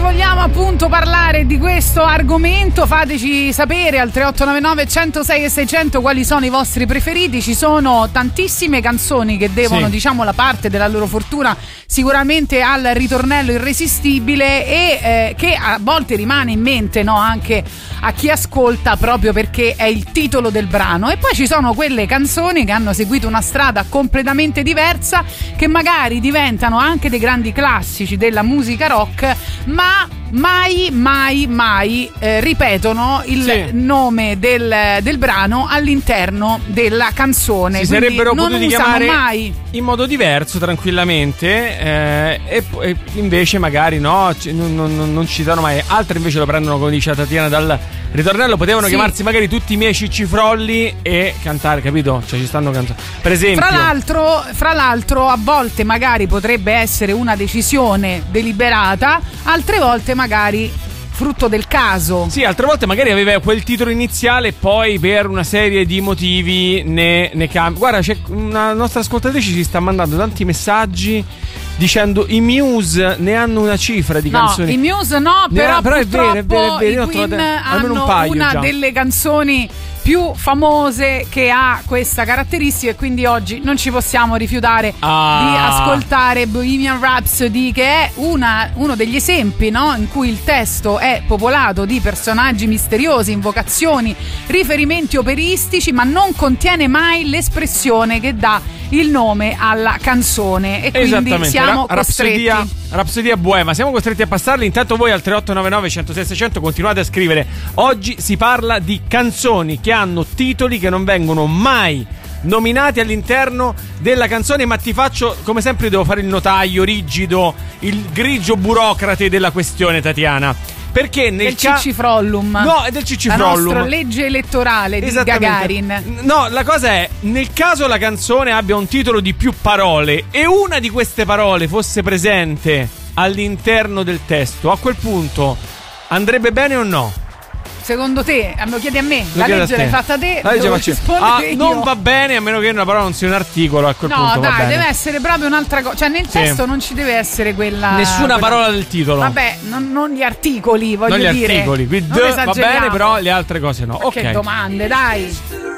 vogliamo appunto parlare di questo argomento, fateci sapere al 3899 106 e 600 quali sono i vostri preferiti. Ci sono tantissime canzoni che devono, diciamo, la parte della loro fortuna sicuramente al ritornello irresistibile e che a volte rimane in mente, no, anche a chi ascolta, proprio perché è il titolo del brano. E poi ci sono quelle canzoni che hanno seguito una strada completamente diversa, che magari diventano anche dei grandi classici della musica rock, ma mai ripetono il nome del brano all'interno della canzone. Si quindi sarebbero potuti chiamare mai in modo diverso, tranquillamente, e invece magari no, non citano mai. Altre invece lo prendono, come dice Tatiana, dal ritornello. Potevano chiamarsi magari Tutti i miei cicifrolli e cantare, capito? Cioè ci stanno cantando, per esempio. Fra l'altro a volte magari potrebbe essere una decisione deliberata, altre volte magari frutto del caso. Sì, altre volte magari aveva quel titolo iniziale, poi per una serie di motivi ne cambia. Guarda, c'è una nostra ascoltatrice ci sta mandando tanti messaggi dicendo i Muse ne hanno una cifra di canzoni. I Muse no, però è vero, i Queen hanno un paio una già delle canzoni più famose che ha questa caratteristica, e quindi oggi non ci possiamo rifiutare di ascoltare Bohemian Rhapsody, che è uno degli esempi, no, in cui il testo è popolato di personaggi misteriosi, invocazioni, riferimenti operistici, ma non contiene mai l'espressione che dà il nome alla canzone, e quindi siamo costretti. Rapsodia Boema, siamo costretti a passarli. Intanto voi al 3899 106 600 continuate a scrivere. Oggi si parla di canzoni che hanno titoli che non vengono mai nominati all'interno della canzone, ma ti faccio, come sempre devo fare il notaio rigido, il grigio burocrate della questione, Tatiana. Perché nel Cicifrollum. No, è del Cicifrollum. La nostra legge elettorale di Gagarin. No, la cosa è, nel caso la canzone abbia un titolo di più parole e una di queste parole fosse presente all'interno del testo, a quel punto andrebbe bene o no? Secondo te? Lo chiedi a me? La legge l'hai fatta te? Non va bene, a meno che una parola non sia un articolo, a quel punto va bene. Deve essere proprio un'altra cosa. Cioè nel testo non ci deve essere nessuna parola del titolo. Vabbè, non gli articoli, voglio dire. Non gli articoli, va bene, però le altre cose no. Che domande, dai.